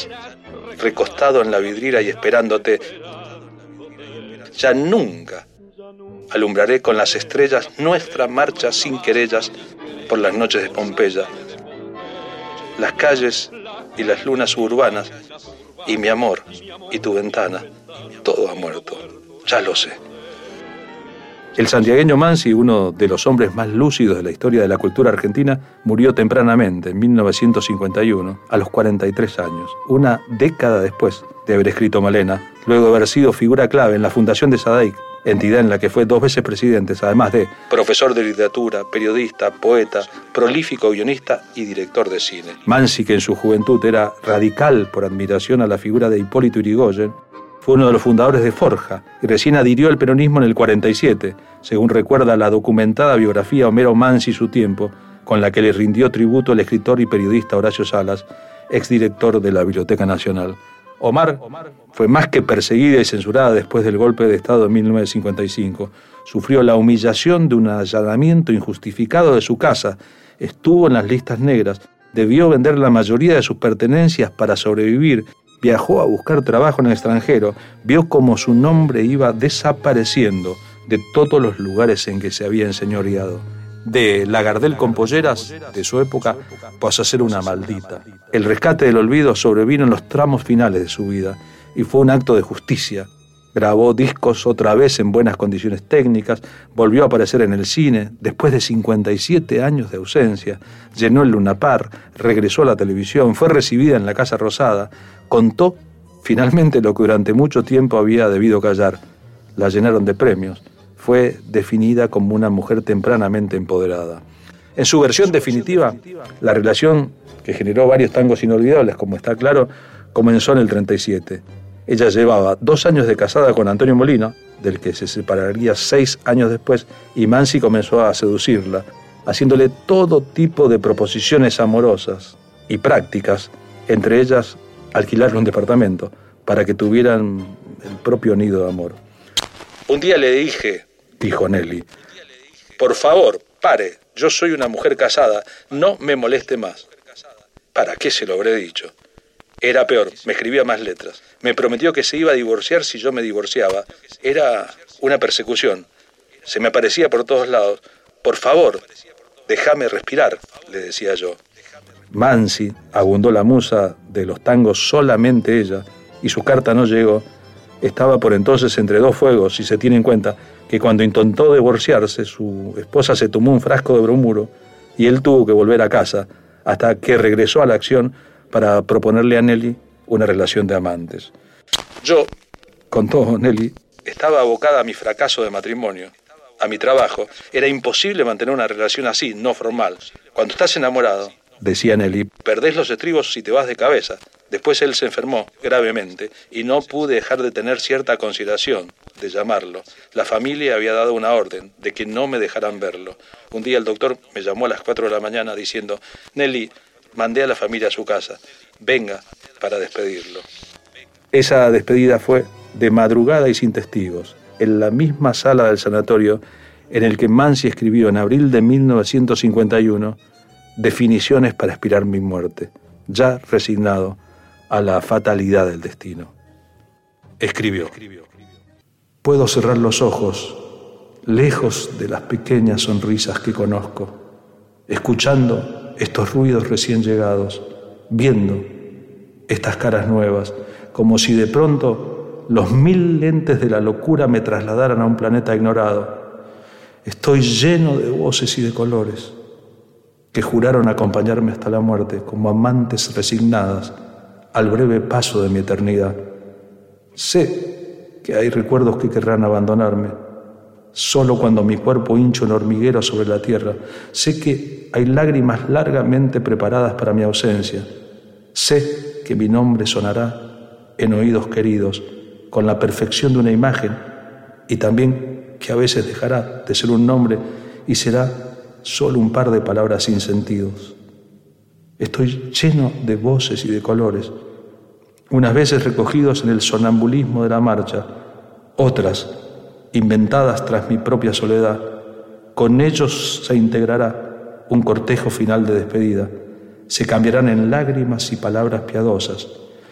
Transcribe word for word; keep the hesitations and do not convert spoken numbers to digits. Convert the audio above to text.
atrás, recostado en la vidriera y esperándote. Ya nunca alumbraré con las estrellas nuestra marcha sin querellas por las noches de Pompeya. Las calles y las lunas suburbanas y mi amor y tu ventana, todo ha muerto, ya lo sé. El santiagueño Mansi, uno de los hombres más lúcidos de la historia de la cultura argentina, murió tempranamente, en mil novecientos cincuenta y uno, a los cuarenta y tres años, una década después de haber escrito Malena, luego de haber sido figura clave en la fundación de Sadaic, entidad en la que fue dos veces presidente, además de profesor de literatura, periodista, poeta, prolífico guionista y director de cine. Mansi, que en su juventud era radical por admiración a la figura de Hipólito Yrigoyen, fue uno de los fundadores de Forja y recién adhirió al peronismo en el cuarenta y siete, según recuerda la documentada biografía Homero Mansi Su tiempo, con la que le rindió tributo el escritor y periodista Horacio Salas, exdirector de la Biblioteca Nacional. Omar fue más que perseguida y censurada después del golpe de Estado de mil novecientos cincuenta y cinco. Sufrió la humillación de un allanamiento injustificado de su casa, estuvo en las listas negras, debió vender la mayoría de sus pertenencias para sobrevivir, viajó a buscar trabajo en el extranjero, vio cómo su nombre iba desapareciendo de todos los lugares en que se había enseñoreado. De la Gardel con polleras de su época pasó a ser una maldita. El rescate del olvido sobrevino en los tramos finales de su vida y fue un acto de justicia. Grabó discos otra vez en buenas condiciones técnicas, volvió a aparecer en el cine después de cincuenta y siete años de ausencia, llenó el Luna Park, regresó a la televisión, fue recibida en la Casa Rosada, contó finalmente lo que durante mucho tiempo había debido callar. La llenaron de premios. Fue definida como una mujer tempranamente empoderada. En su versión definitiva, la relación que generó varios tangos inolvidables, como está claro, comenzó en el treinta y siete. Ella llevaba dos años de casada con Antonio Molina, del que se separaría seis años después, y Mansi comenzó a seducirla, haciéndole todo tipo de proposiciones amorosas y prácticas, entre ellas alquilarle un departamento para que tuvieran el propio nido de amor. Un día le dije, dijo Nelly, por favor, pare, yo soy una mujer casada, no me moleste más. ¿Para qué se lo habré dicho? Era peor, me escribía más letras. Me prometió que se iba a divorciar si yo me divorciaba. Era una persecución. Se me aparecía por todos lados. Por favor, déjame respirar, le decía yo. Mansi, abundó la musa de los tangos solamente ella, y su carta no llegó. Estaba por entonces entre dos fuegos, si se tiene en cuenta que cuando intentó divorciarse, su esposa se tomó un frasco de bromuro y él tuvo que volver a casa hasta que regresó a la acción para proponerle a Nelly una relación de amantes. Yo, contó Nelly, estaba abocada a mi fracaso de matrimonio, a mi trabajo. Era imposible mantener una relación así, no formal. Cuando estás enamorado, decía Nelly, perdés los estribos si te vas de cabeza. Después él se enfermó gravemente y no pude dejar de tener cierta consideración, de llamarlo. La familia había dado una orden de que no me dejaran verlo. Un día el doctor me llamó a las cuatro de la mañana diciendo, Nelly, mandé a la familia a su casa, venga para despedirlo. Esa despedida fue de madrugada y sin testigos, en la misma sala del sanatorio en el que Mansi escribió en abril de mil novecientos cincuenta y uno definiciones para expirar mi muerte, ya resignado a la fatalidad del destino. Escribió, puedo cerrar los ojos, lejos de las pequeñas sonrisas que conozco, escuchando estos ruidos recién llegados, viendo estas caras nuevas, como si de pronto los mil lentes de la locura me trasladaran a un planeta ignorado. Estoy lleno de voces y de colores que juraron acompañarme hasta la muerte como amantes resignadas al breve paso de mi eternidad. Sé que hay recuerdos que querrán abandonarme, solo cuando mi cuerpo hincha un hormiguero sobre la tierra. Sé que hay lágrimas largamente preparadas para mi ausencia. Sé que mi nombre sonará en oídos queridos con la perfección de una imagen, y también que a veces dejará de ser un nombre y será solo un par de palabras sin sentidos. Estoy lleno de voces y de colores, unas veces recogidos en el sonambulismo de la marcha, otras inventadas tras mi propia soledad. Con ellos se integrará un cortejo final de despedida. Se cambiarán en lágrimas y palabras piadosas.